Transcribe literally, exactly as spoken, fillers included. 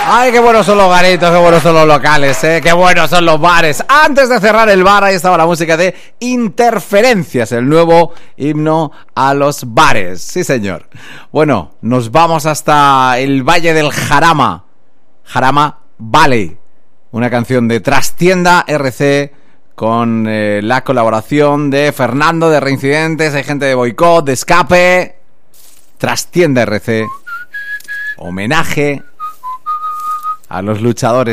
Ay, qué buenos son los garitos, qué buenos son los locales, ¿eh? Qué buenos son los bares. Antes de cerrar el bar, ahí estaba la música de Interferencias, el nuevo himno a los bares. Sí, señor. Bueno, nos vamos hasta el Valle del Jarama. Jarama Valley. Una canción de Trastienda R C con eh, la colaboración de Fernando de Reincidentes, hay gente de Boicot, de Escape. Trastienda R C. Homenaje a los luchadores